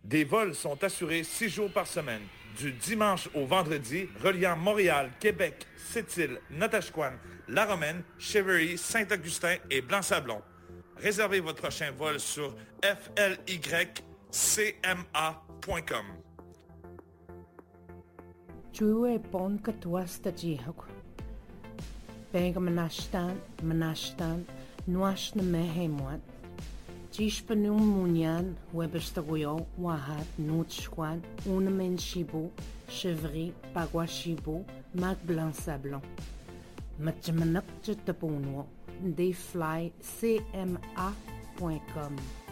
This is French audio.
Des vols sont assurés 6 jours par semaine, du dimanche au vendredi, reliant Montréal, Québec, Sept-Îles, Natashquan, La Romaine, Cheverly, Saint-Augustin et Blanc-Sablon. Réservez votre prochain vol sur flycma.com. Chue pon katuas tajihok. Pega manashtan, nuash na mehemwat. Jishpanung munyan, webestaguyo, wahat, nutschwan, unamen shibu, chevry, pagwa shibu, mag blanc sablon. Matjamanak jetapunwo, deflycma.com.